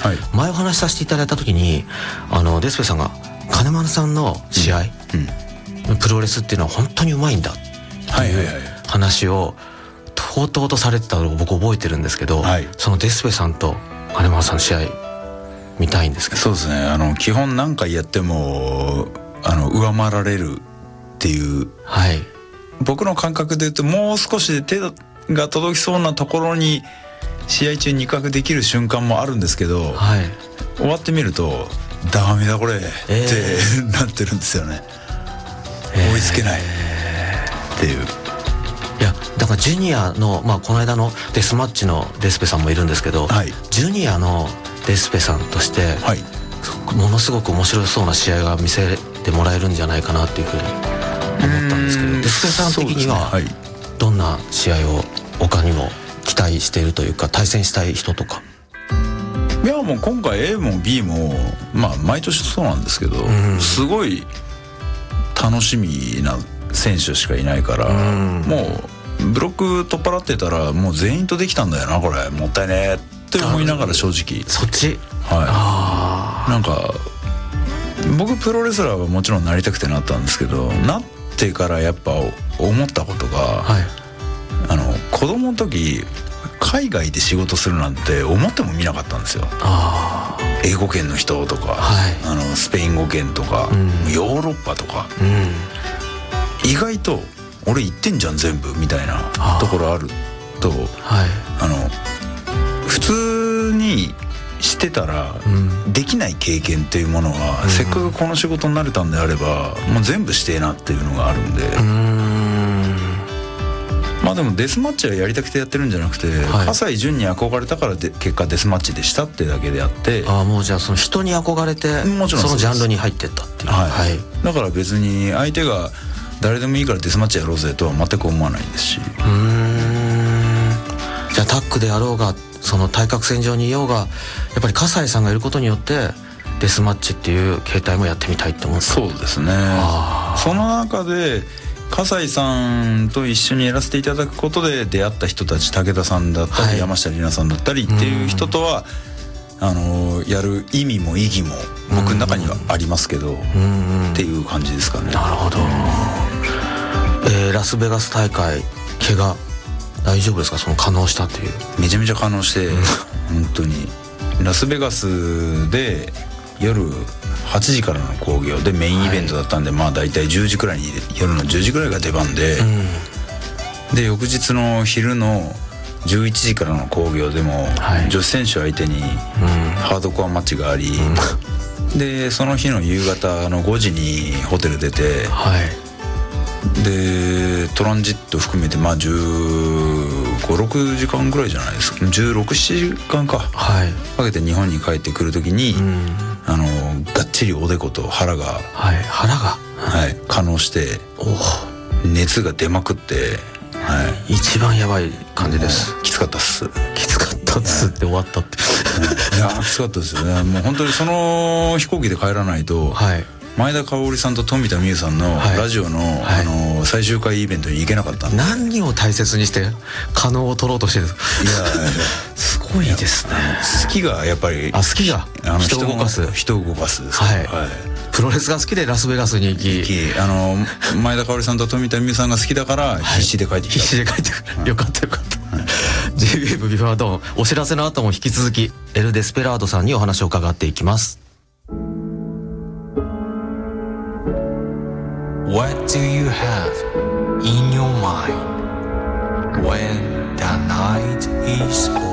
はい、前お話しさせていただいた時にデスペさんが金丸さんの試合、プロレスっていうのは本当にうまいんだっていう話をとうとうとされてたのを僕覚えてるんですけど、はい、そのデスペさんと金丸さんの試合見たいんですけど。 そうですね、基本何回やっても上回られるっていう、はい、僕の感覚で言うともう少しで手が届きそうなところに試合中に肉薄できる瞬間もあるんですけど、はい、終わってみるとダメだこれ、ってなってるんですよね。追いつけないっていう。 いやだからジュニアの、この間のデスマッチのデスペさんもいるんですけど、はい、ジュニアのデスペさんとして、はい、ものすごく面白そうな試合が見せてもらえるんじゃないかなっていうふうに思ったんですけど、デスペさん的にはどんな試合を他にも期待しているというか、対戦したい人とか。 いやもう今回 A も B も毎年そうなんですけど、すごい楽しみな選手しかいないから、もうブロック取っ払ってたらもう全員とできたんだよなこれ、もったいねって思いながら正直。 そっち、 はい、なんか僕プロレスラーはもちろんなりたくてなったんですけど、なってからやっぱ思ったことが、はい、子供の時海外で仕事するなんて思ってもみなかったんですよ。英語圏の人とか、はい、スペイン語圏とか、ヨーロッパとか、意外と俺言ってんじゃん全部みたいなところあると、はい、普通にしてたらできない経験っていうものは、せっかくこの仕事になれたんであればもう全部してえなっていうのがあるんで、でもデスマッチはやりたくてやってるんじゃなくて、はい、葛西潤に憧れたから結果デスマッチでしたってだけであって、 もうじゃあその人に憧れてもちろんそのジャンルに入ってったっていう、 はいはい、だから別に相手が誰でもいいからデスマッチやろうぜとは全く思わないですし。 じゃあタッグであろうがその対角線上にいようが、やっぱり葛西さんがいることによってデスマッチっていう形態もやってみたいって思った。 そうですね。その中で葛西さんと一緒にやらせていただくことで出会った人たち、武田さんだったり、はい、山下里奈さんだったりっていう人とはやる意味も意義も僕の中にはありますけど、っていう感じですかね。 なるほど。ラスベガス大会怪我大丈夫ですか？その可能したっていう。 めちゃめちゃ可能して、本当にラスベガスで夜8時からの興行でメインイベントだったんで、だいたい10時くらいに、夜の10時くらいが出番で、で翌日の昼の11時からの興行でも、女子選手相手にハードコアマッチがあり、でその日の夕方の5時にホテル出て、でトランジット含めて15、6時間ぐらいじゃないですか、16、7時間かけて日本に帰ってくる時に、がっちりおでこと腹が、可能して熱が出まくって、 一番やばい感じです。 きつかったっす。 きつかったっすって終わったって。 いやきつかったですよね。もう本当にその飛行機で帰らないと、前田香織さんと富田美優さんのラジオの、最終回イベントに行けなかったんで。 何を大切にして可能を取ろうとしてるんですか？いやすごいですね。 好きがやっぱり、 好きが人を動かすです。プロレスが好きでラスベガスに行き、 前田香織さんと富田美優さんが好きだから必死で帰ってきた。 必死で帰ってくる。よかったよかった。J-WAVE ビフォードーン、お知らせの後も引き続きエル・デスペラードさんにお話を伺っていきます。What do you have in your mind when the night is